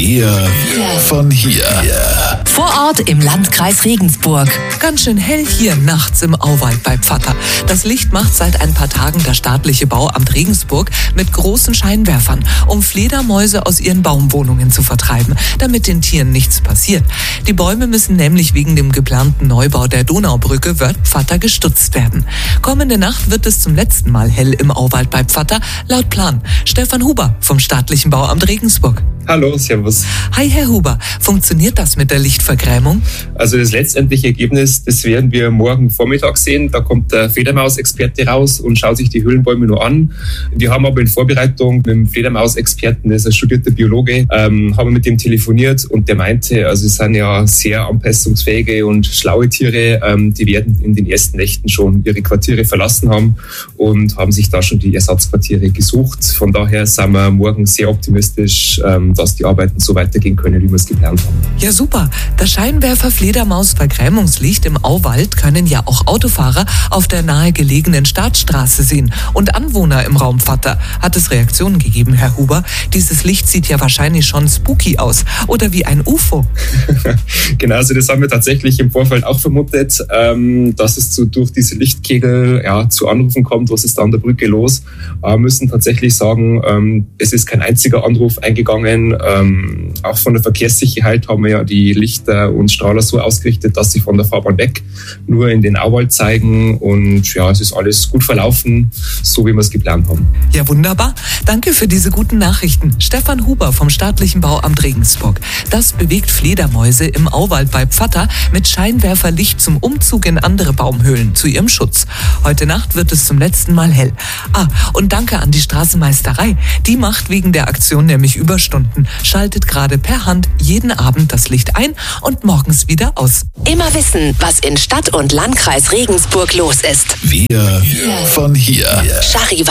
Wir von hier. Vor Ort im Landkreis Regensburg. Ganz schön hell hier nachts im Auwald bei Pfatter. Das Licht macht seit ein paar Tagen das staatliche Bauamt Regensburg mit großen Scheinwerfern, um Fledermäuse aus ihren Baumwohnungen zu vertreiben, damit den Tieren nichts passiert. Die Bäume müssen nämlich wegen dem geplanten Neubau der Donaubrücke Wörth Pfatter gestutzt werden. Kommende Nacht wird es zum letzten Mal hell im Auwald bei Pfatter, laut Plan. Stefan Huber vom staatlichen Bauamt Regensburg. Hallo, servus. Hi, Herr Huber. Funktioniert das mit der Lichtvergrämung? Also das letztendliche Ergebnis, das werden wir morgen Vormittag sehen. Da kommt der Fledermausexperte raus und schaut sich die Höhlenbäume nur an. Wir haben aber in Vorbereitung mit dem Fledermausexperten, das ist ein studierter Biologe, haben wir mit dem telefoniert und der meinte, also es sind ja sehr anpassungsfähige und schlaue Tiere, die werden in den ersten Nächten schon ihre Quartiere verlassen haben und haben sich da schon die Ersatzquartiere gesucht. Von daher sind wir morgen sehr optimistisch, dass die Arbeiten so weitergehen können, wie wir es geplant haben. Ja, super. Das Scheinwerfer-Fledermaus-Vergrämungslicht im Auwald können ja auch Autofahrer auf der nahegelegenen Staatsstraße sehen und Anwohner im Raum Pfatter. Hat es Reaktionen gegeben, Herr Huber? Dieses Licht sieht ja wahrscheinlich schon spooky aus oder wie ein UFO. Genau, also das haben wir tatsächlich im Vorfeld auch vermutet, dass es durch diese Lichtkegel zu Anrufen kommt, was ist da an der Brücke los. Wir müssen tatsächlich sagen, es ist kein einziger Anruf eingegangen. Auch von der Verkehrssicherheit haben wir ja die Lichter und Strahler so ausgerichtet, dass sie von der Fahrbahn weg nur in den Auwald zeigen und ja, es ist alles gut verlaufen, so wie wir es geplant haben. Ja, wunderbar. Danke für diese guten Nachrichten. Stefan Huber vom staatlichen Bauamt Regensburg. Das bewegt Fledermäuse im Auwald bei Pfatter mit Scheinwerferlicht zum Umzug in andere Baumhöhlen zu ihrem Schutz. Heute Nacht wird es zum letzten Mal hell. Und danke an die Straßenmeisterei. Die macht wegen der Aktion nämlich Überstunden, schaltet gerade per Hand jeden Abend das Licht ein und morgens wieder aus. Immer wissen, was in Stadt und Landkreis Regensburg los ist. Wir von hier. Charivari.